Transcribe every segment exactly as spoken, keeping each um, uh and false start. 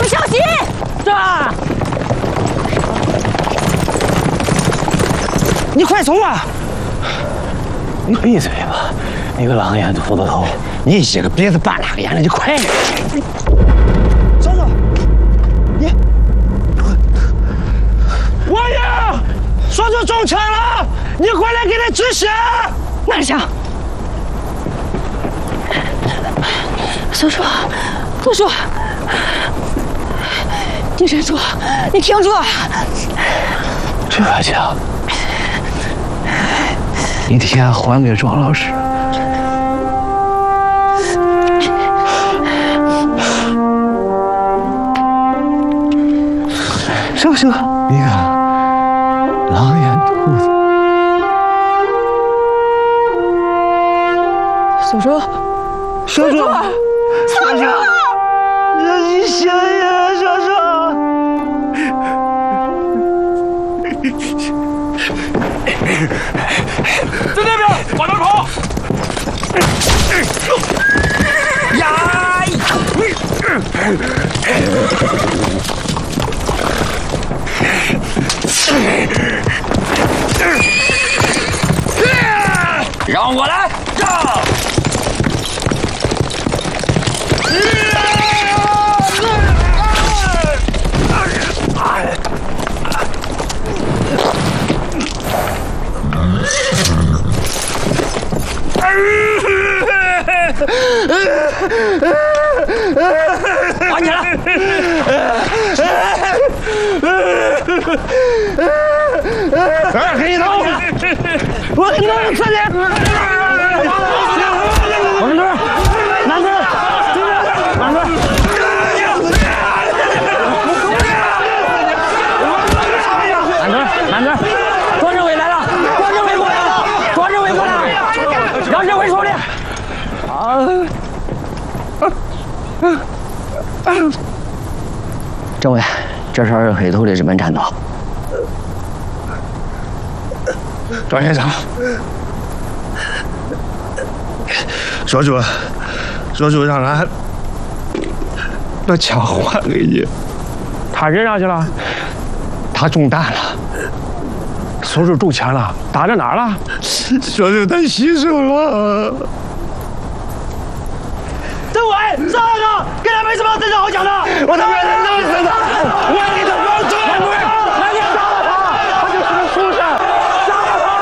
们小心！ 是吧？你快走啊！ 你闭嘴吧！你个狼烟秃子头，你写个鼻子半拉个眼的，你快点！ 叔叔，你，王爷，叔叔中枪了，你快来给他止血！ 拿着枪。叔叔，叔叔，你忍住，你挺住。 这枪，你得先还给庄老师。行行，你看，狼烟兔子。 叔叔， 叔叔，叔叔，你醒呀，叔叔！ 在那边，往那跑！呀！让我来！让！绑起来！ 二黑头，我给你弄死你！我们这儿，南边，南边。南边，南边，庄政委来了！庄政委过来了！庄政委过来！让政委处理。啊！ 政委，这是二黑头的日本战斗。 庄院长，说主，说主让俺把枪还给你。 他人哪去了？ 他中弹了。 说主中枪了，打在哪儿了？ 说主他牺牲了。 政委，上来了，跟他没什么真正好讲的。我他妈的弄死他！我给他放出来！赶紧杀了他！他就是个畜生！杀了他！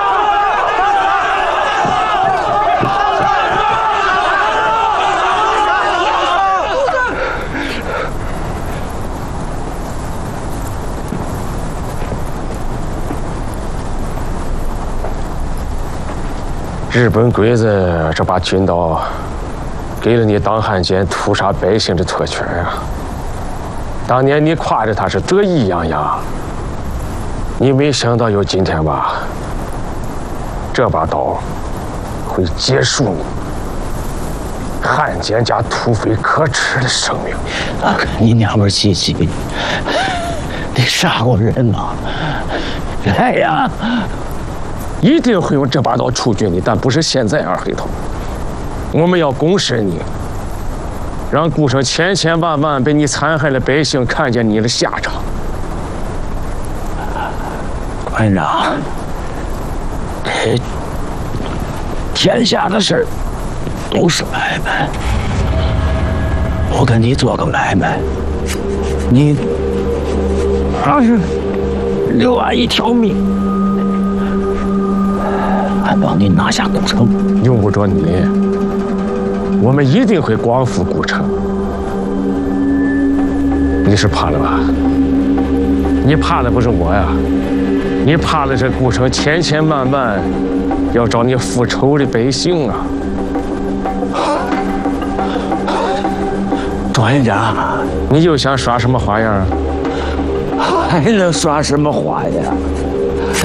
日本鬼子这把军刀给了你当汉奸屠杀百姓的特权啊！当年你夸着他是得意洋洋，你没想到有今天吧？这把刀会结束你汉奸加土匪可耻的生命。 啊，你娘们儿气气，你杀过人吗？来呀！ 一定会用这把刀处决你，但不是现在，二黑头。我们要公审你，让顾城千千万万被你残害的百姓看见你的下场。 关院长，这天下的事儿都是买卖，我跟你做个买卖，你要是留俺一条命，俺帮你拿下顾城。 用不着你，我们一定会光复顾城。你是怕了吧？你怕的不是我呀，你怕的是顾城千千万万要找你复仇的百姓啊！ 庄院长， 你又想耍什么花样？ 还能耍什么花样？